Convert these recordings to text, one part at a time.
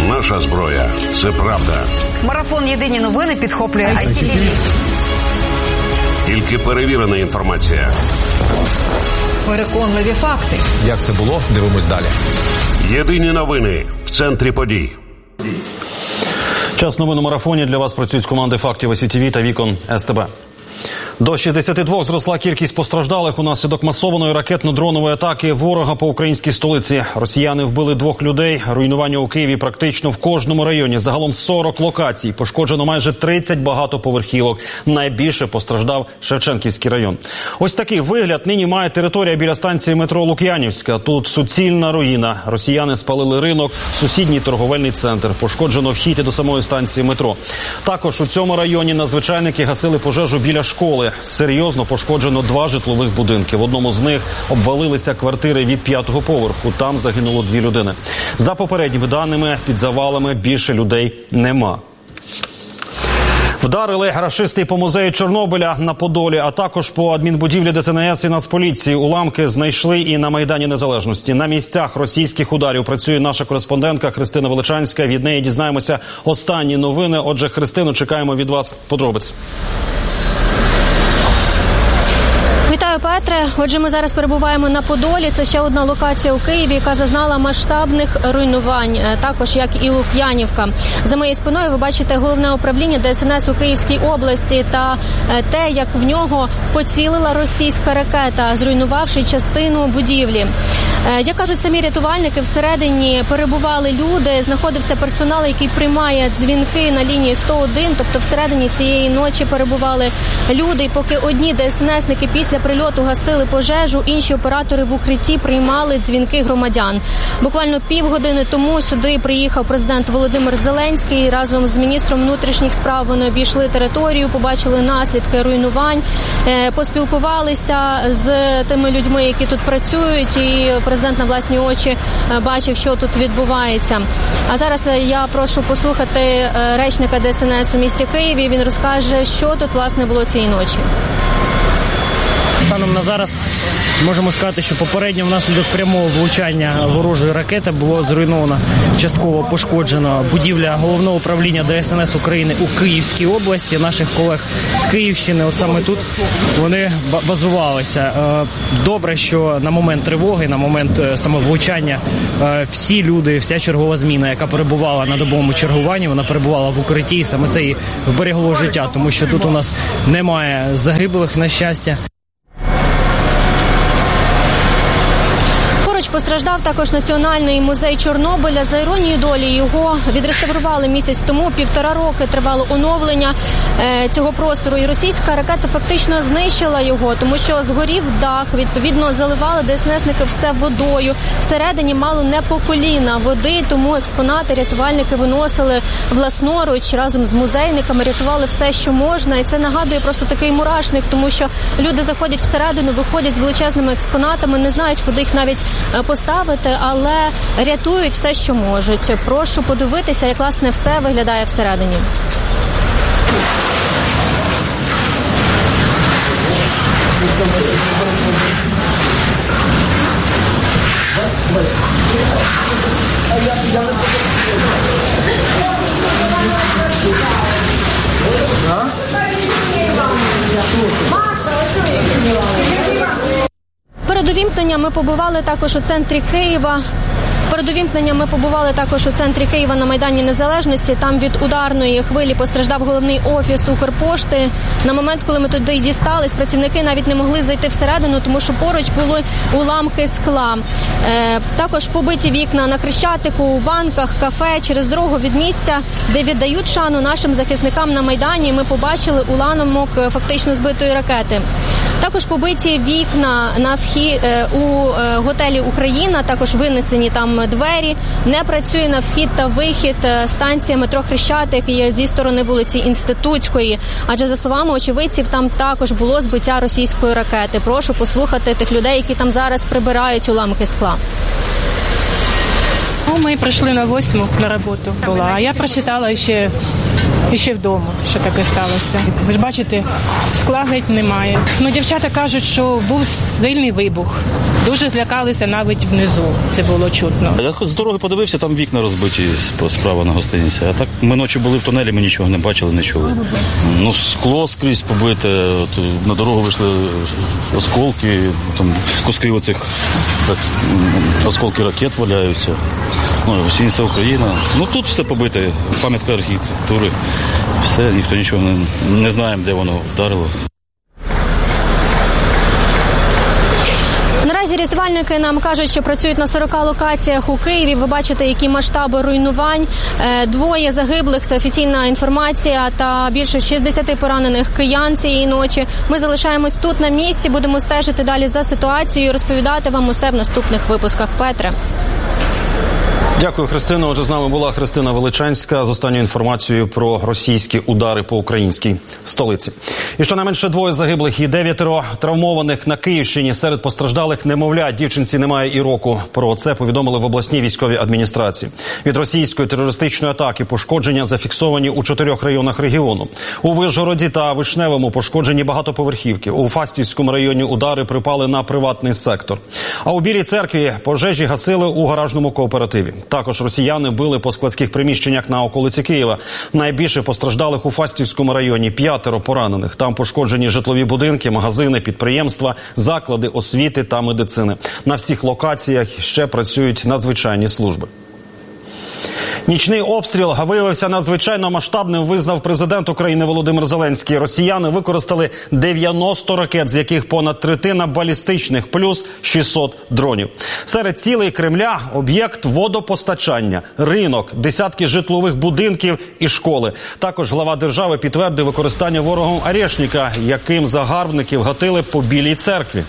Наша зброя – це правда. Марафон «Єдині новини» підхоплює ICTV. Тільки перевірена інформація. Переконливі факти. Як це було? Дивимось далі. Єдині новини в центрі подій. Час новин у марафоні. Для вас працюють команди фактів ICTV та вікон СТБ. До 62 зросла кількість постраждалих унаслідок масованої ракетно-дронової атаки ворога по українській столиці. Росіяни вбили 2 людей. Руйнування у Києві практично в кожному районі. Загалом 40 локацій. Пошкоджено майже 30 багатоповерхівок. Найбільше постраждав Шевченківський район. Ось такий вигляд нині має територія біля станції метро Лук'янівська. Тут суцільна руїна. Росіяни спалили ринок, сусідній торговельний центр. Пошкоджено вхід і до самої станції метро. Також у цьому районі надзвичайники гасили пожежу біля школи. Серйозно пошкоджено 2 житлових будинки. В одному з них обвалилися квартири від 5-го поверху. Там загинуло 2 людини. За попередніми даними, під завалами більше людей нема. Вдарили рашисти по музею Чорнобиля на Подолі, а також по адмінбудівлі ДСНС і Нацполіції. Уламки знайшли і на Майдані Незалежності. На місцях російських ударів працює наша кореспондентка Христина Величанська. Від неї дізнаємося останні новини. Отже, Христину, чекаємо від вас подробиць. Вітаю, Петре. Отже, ми зараз перебуваємо на Подолі. Це ще одна локація у Києві, яка зазнала масштабних руйнувань, також як і Лук'янівка. За моєю спиною ви бачите головне управління ДСНС у Київській області та те, як в нього поцілила російська ракета, зруйнувавши частину будівлі. Як кажуть самі рятувальники, всередині перебували люди, знаходився персонал, який приймає дзвінки на лінії 101, тобто всередині цієї ночі перебували люди. І поки одні ДСНСники після прильоту гасили пожежу, інші оператори в укритті приймали дзвінки громадян. Буквально півгодини тому сюди приїхав президент Володимир Зеленський. Разом з міністром внутрішніх справ вони обійшли територію, побачили наслідки руйнувань, поспілкувалися з тими людьми, які тут працюють, і президент на власні очі бачив, що тут відбувається. А зараз я прошу послухати речника ДСНС у місті Києві. Він розкаже, що тут, власне, було цієї ночі. Станом на зараз можемо сказати, що попередньо внаслідок прямого влучання ворожої ракети було зруйновано, частково пошкоджено будівля головного управління ДСНС України у Київській області. Наших колег з Київщини, от саме тут вони базувалися. Добре, що на момент тривоги, на момент саме влучання всі люди, вся чергова зміна, яка перебувала на добовому чергуванні, вона перебувала в укритті, і саме це і вберегло життя, тому що тут у нас немає загиблих, на щастя. Постраждав також Національний музей Чорнобиля. За іронією долі, його відреставрували місяць тому. 1,5 роки тривало оновлення цього простору. І російська ракета фактично знищила його, тому що згорів дах, відповідно заливали ДСНСники все водою. Всередині мало не по коліна води, тому експонати рятувальники виносили власноруч разом з музейниками, рятували все, що можна. І це нагадує просто такий мурашник, тому що люди заходять всередину, виходять з величезними експонатами, не знають, куди їх навіть поставити, але рятують все, що можуть. Прошу подивитися, як, власне, все виглядає всередині. Перед увімкненням ми побували також у центрі Києва. На Майдані Незалежності. Там від ударної хвилі постраждав головний офіс Укрпошти. На момент, коли ми туди дістались, працівники навіть не могли зайти всередину, тому що поруч були уламки скла. Також побиті вікна на Хрещатику, у банках, кафе. Через дорогу від місця, де віддають шану нашим захисникам на Майдані, ми побачили уламок фактично збитої ракети. Також побиті вікна на вхід у готелі «Україна», також винесені там двері. Не працює на вхід та вихід станція метро Хрещатик зі сторони вулиці Інститутської. Адже, за словами очевидців, там також було збиття російської ракети. Прошу послухати тих людей, які там зараз прибирають уламки скла. Ми прийшли на 8 на роботу. А я прочитала ще І ще вдома, що таке сталося. Ви ж бачите, скла геть немає. Дівчата кажуть, що був сильний вибух. Дуже злякалися навіть внизу. Це було чутно. Я з дороги подивився, там вікна розбиті справа на гостиниці. А так ми ночі були в тунелі, ми нічого не бачили, не чули. Скло скрізь побите, на дорогу вийшли осколки, там куски оцих, осколки ракет валяються. Вся Україна. Тут все побите, пам'ятка архітектури. Все, ніхто нічого не знає, де воно вдарило. Наразі рятувальники нам кажуть, що працюють на 40 локаціях у Києві. Ви бачите, які масштаби руйнувань. 2 загиблих – це офіційна інформація, та більше 60 поранених киян цієї ночі. Ми залишаємось тут на місці, будемо стежити далі за ситуацією і розповідати вам усе в наступних випусках. Петре. Дякую, Христино. Отже, з нами була Христина Величанська з останньою інформацією про російські удари по українській столиці. І щонайменше 2 загиблих і 9 травмованих на Київщині. Серед постраждалих немовля. Дівчинці немає і року. Про це повідомили в обласній військовій адміністрації. Від російської терористичної атаки пошкодження зафіксовані у 4 районах регіону. У Вишгороді та Вишневому пошкоджені багатоповерхівки. У Фастівському районі удари припали на приватний сектор. А у Білій Церкві пожежі гасили у гаражному кооперативі. Також росіяни били по складських приміщеннях на околиці Києва. Найбільше постраждалих у Фастівському районі, 5 поранених. Там пошкоджені житлові будинки, магазини, підприємства, заклади освіти та медицини. На всіх локаціях ще працюють надзвичайні служби. Нічний обстріл виявився надзвичайно масштабним, визнав президент України Володимир Зеленський. Росіяни використали 90 ракет, з яких понад третина балістичних, плюс 600 дронів. Серед цілей Кремля – об'єкт водопостачання, ринок, десятки житлових будинків і школи. Також глава держави підтвердив використання ворогом «Орешника», яким загарбників гатили по Білій Церкві.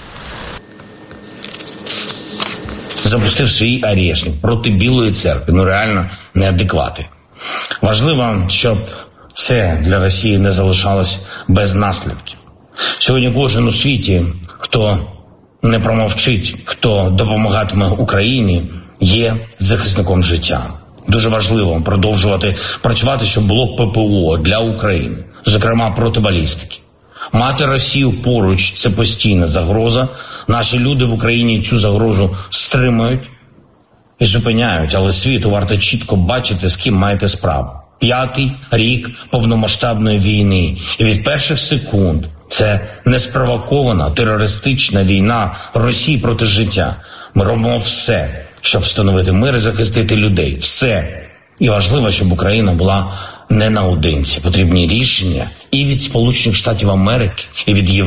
Запустив свій «Орешник» проти Білої Церкви. Реально неадеквати. Важливо, щоб це для Росії не залишалось без наслідків. Сьогодні кожен у світі, хто не промовчить, хто допомагатиме Україні, є захисником життя. Дуже важливо продовжувати працювати, щоб було ППО для України, зокрема проти балістики. Мати Росію поруч – це постійна загроза. Наші люди в Україні цю загрозу стримують і зупиняють, але світу варто чітко бачити, з ким маєте справу. 5-й рік повномасштабної війни. І від перших секунд це неспровокована терористична війна Росії проти життя. Ми робимо все, щоб встановити мир і захистити людей. Все. І важливо, щоб Україна була не наодинці. Потрібні рішення і від Сполучених Штатів Америки, і від Європи.